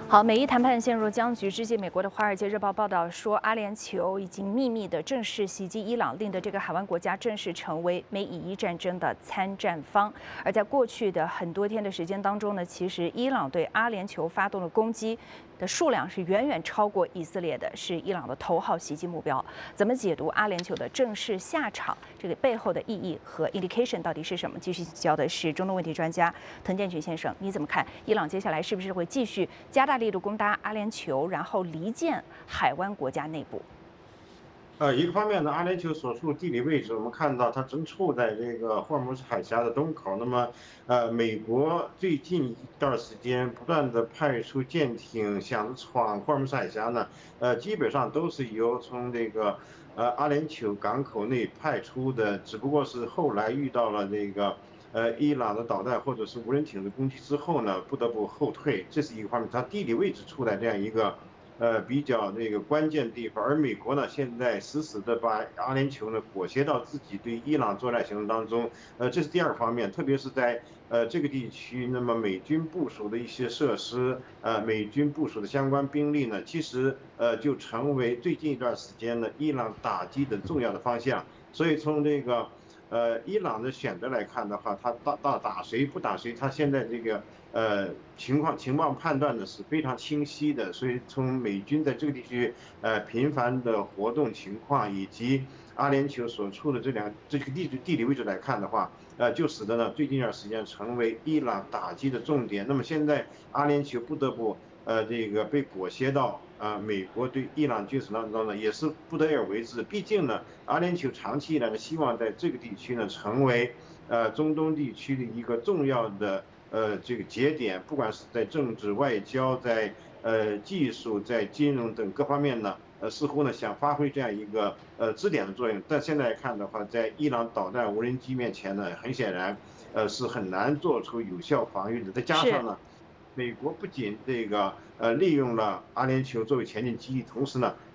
好，美伊谈判陷入僵局之际，美国的《华尔街日报》报道说，阿联酋已经秘密的正式袭击伊朗，令的这个海湾国家正式成为美以伊战争的参战方。而在过去的很多天的时间当中呢，其实伊朗对阿联酋发动的攻击的数量是远远超过以色列的，是伊朗的头号袭击目标。怎么解读阿联酋的正式下场？这个背后的意义和 indication 到底是什么？继续请教的是中东问题专家滕建群先生，你怎么看？伊朗接下来是不是会继续加大力度攻打阿联酋，然后离间海湾国家内部？ 一个方面呢，阿联酋所处地理位置，我们看到它正处在这个霍尔木兹海峡的东口。那么，美国最近一段时间不断的派出舰艇想闯霍尔木兹海峡呢，基本上都是由从这个阿联酋港口内派出的，只不过是后来遇到了这个伊朗的导弹或者是无人艇的攻击之后呢，不得不后退，这是一个方面。它地理位置处在这样一个比较那个关键地方，而美国呢，现在死死的把阿联酋呢裹挟到自己对伊朗作战行动当中，这是第二个方面，特别是在这个地区，那么美军部署的一些设施，美军部署的相关兵力呢，其实就成为最近一段时间呢伊朗打击的重要的方向，所以从这个。伊朗的选择来看的话，他打谁不打谁，他现在这个情况判断的是非常清晰的，所以从美军在这个地区频繁的活动情况，以及阿联酋所处的这个地理位置来看的话，就使得呢最近一段时间成为伊朗打击的重点。那么现在阿联酋不得不这个被裹挟到美国对伊朗军事当中呢，也是不得而为之。毕竟呢，阿联酋长期以来呢，希望在这个地区呢，成为中东地区的一个重要的这个节点，不管是在政治、外交、在技术、在金融等各方面呢，似乎呢想发挥这样一个支点的作用。但现在看的话，在伊朗导弹、无人机面前呢，很显然是很难做出有效防御的。再加是， 上呢。美国不仅这个利用了阿联酋作为前进基地，同时呢